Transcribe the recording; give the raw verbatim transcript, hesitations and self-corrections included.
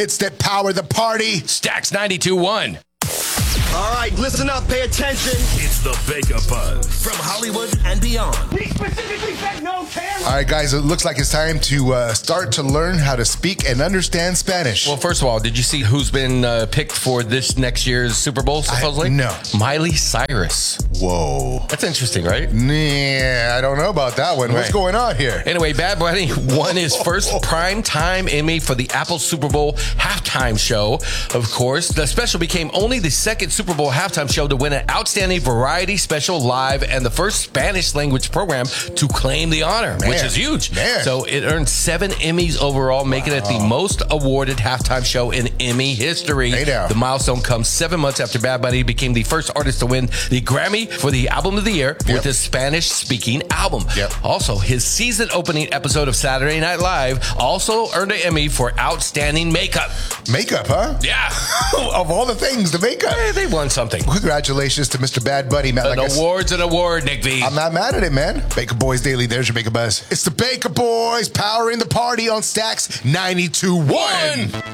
It's that power the party. Stax ninety-two one. All right, listen up, pay attention. It's the Vega Buzz from Hollywood and beyond. He specifically said no camera. All right, guys, it looks like it's time to uh, start to learn how to speak and understand Spanish. Well, first of all, did you see who's been uh, picked for this next year's Super Bowl, supposedly? I, no. Miley Cyrus. Whoa. That's interesting, right? Nah, I don't know about that one. What's Right. going on here? Anyway, Bad Bunny won his first primetime Emmy for the Apple Super Bowl halftime show. Of course, the special became only the second Super Bowl halftime show to win an Outstanding Variety Special Live and the first Spanish language program to claim the honor, Man. which is huge. Man. So it earned seven Emmys overall, making it the most awarded halftime show in Emmy history. Hey now. The milestone comes seven months after Bad Bunny became the first artist to win the Grammy for the Album of the Year Yep. with his Spanish-speaking album. Yep. Also, his season-opening episode of Saturday Night Live also earned an Emmy for Outstanding Makeup. Makeup, huh? Yeah. Of all the things, the makeup. Hey, they won something. Congratulations to Mister Bad Bunny, man. An Like I s- award's an award, Nick V. I'm not mad at it, man. Baker Boys Daily, there's your Baker Buzz. It's the Baker Boys powering the party on Stax ninety-two one.